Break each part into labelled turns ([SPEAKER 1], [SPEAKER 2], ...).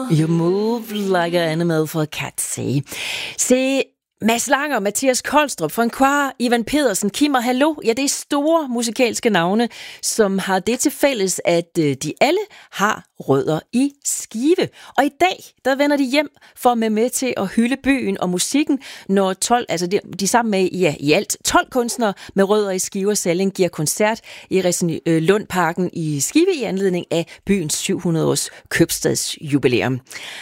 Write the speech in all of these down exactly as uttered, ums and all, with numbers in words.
[SPEAKER 1] You move like an animal for Cat say. Se, Mads Langer, Mathias Kolstrup, Francois, Ivan Pedersen, Kim og Hallo, ja, det er store musikalske navne, som har det til fælles, at de alle har rødder i Skive. Og i dag, der vender de hjem for at være med til at hylde byen og musikken, når tolv, altså de, de sammen med ja, i alt tolv kunstnere med rødder i Skive og Salling giver koncert i Lundparken i Skive i anledning af byens syv hundrede års købstadsjubilæum.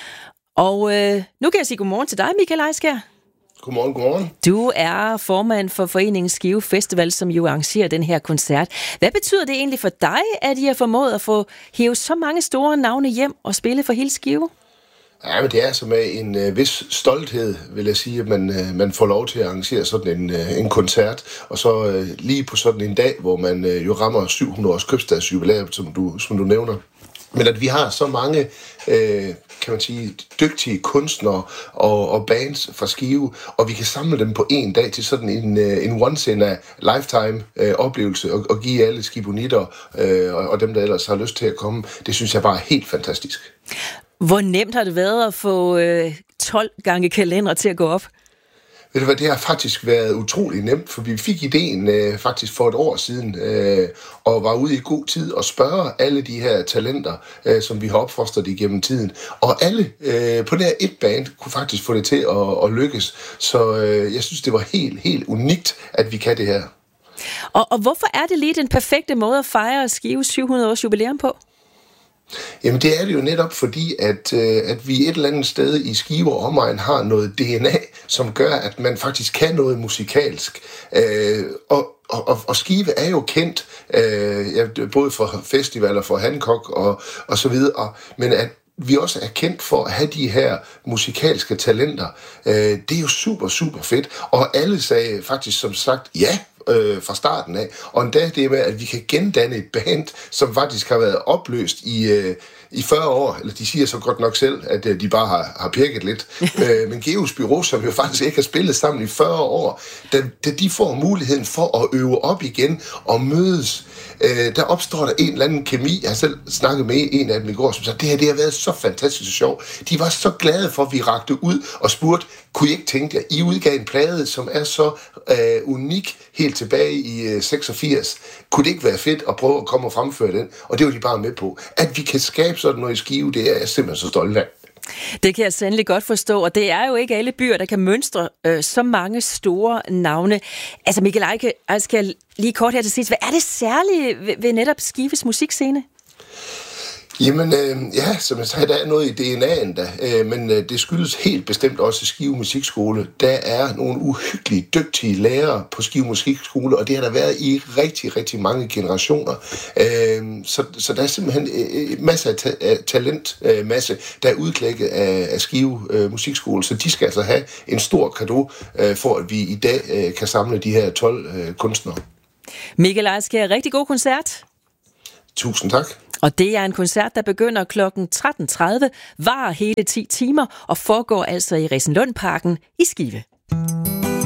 [SPEAKER 1] Og øh, nu kan jeg sige godmorgen til dig, Michael Ejskær.
[SPEAKER 2] Godmorgen, godmorgen.
[SPEAKER 1] Du er formand for foreningen Skive Festival, som jo arrangerer den her koncert. Hvad betyder det egentlig for dig, at I har formået at få hævet så mange store navne hjem og spille for hele Skive?
[SPEAKER 2] Ja, men det er altså med en øh, vis stolthed, vil jeg sige, at man, øh, man får lov til at arrangere sådan en, øh, en koncert. Og så øh, lige på sådan en dag, hvor man øh, jo rammer syv hundrede års købstadsjubilæum, som du, som du nævner. Men at vi har så mange, øh, kan man sige, dygtige kunstnere og, og bands fra Skive, og vi kan samle dem på en dag til sådan en, en once-in-a-lifetime øh, oplevelse, og, og give alle skibonitter øh, og, og dem, der ellers har lyst til at komme, det synes jeg bare er helt fantastisk.
[SPEAKER 1] Hvor nemt har det været at få øh, tolv gange kalender til at gå op?
[SPEAKER 2] Ved du hvad, det har faktisk været utrolig nemt, for vi fik ideen øh, faktisk for et år siden, øh, og var ude i god tid og spørge alle de her talenter, øh, som vi har opfostret igennem tiden. Og alle øh, på det her et band kunne faktisk få det til at, at lykkes. Så øh, jeg synes, det var helt, helt unikt, at vi kan det her.
[SPEAKER 1] Og, og hvorfor er det lige den perfekte måde at fejre Skive syv hundrede års jubilæum på?
[SPEAKER 2] Jamen det er det jo netop fordi, at, øh, at vi et eller andet sted i Skive og omegn har noget D N A, som gør, at man faktisk kan noget musikalsk. Øh, og, og, og Skive er jo kendt, øh, ja, både for festivaler, for Hancock og, og så videre, og, men at vi også er kendt for at have de her musikalske talenter. Øh, det er jo super, super fedt. Og alle sagde faktisk som sagt ja, Øh, fra starten af. Og endda det med, at vi kan gendanne et band, som faktisk har været opløst i, øh, i fyrre år, eller de siger så godt nok selv, at øh, de bare har, har pirket lidt. øh, men Geos Bureau, som jo faktisk ikke har spillet sammen i fyrre år, da, da de får muligheden for at øve op igen og mødes, øh, der opstår der en eller anden kemi. Jeg har selv snakket med en af dem i går, som sagde, det her det har været så fantastisk sjovt. De var så glade for, at vi rakte ud og spurgte, kunne I ikke tænke jer, I udgav en plade, som er så øh, unik helt tilbage i øh, seksogfirs. Kunne det ikke være fedt at prøve at komme og fremføre den? Og det var de bare med på. At vi kan skabe sådan noget i Skive, det er jeg simpelthen så stolt af.
[SPEAKER 1] Det kan jeg sandelig godt forstå, og det er jo ikke alle byer, der kan mønstre øh, så mange store navne. Altså Michael Eike, jeg skal lige kort her til sidst. Hvad er det særlige ved, ved netop Skives musikscene?
[SPEAKER 2] Jamen, øh, ja, som jeg sagde, der er noget i D N A'en da, øh, men øh, det skyldes helt bestemt også Skive Musikskole. Der er nogle uhyggeligt dygtige lærere på Skive Musikskole, og det har der været i rigtig, rigtig mange generationer. Øh, så, så der er simpelthen øh, masser af, ta- af talentmasse, øh, der er udklækket af, af Skive øh, Musikskole, så de skal altså have en stor cadeau øh, for, at vi i dag øh, kan samle de her tolv øh, kunstnere.
[SPEAKER 1] Michael Ejskær, rigtig god koncert.
[SPEAKER 2] Tusind tak.
[SPEAKER 1] Og det er en koncert, der begynder klokken tretten tredive, varer hele ti timer og foregår altså i Lundparken i Skive.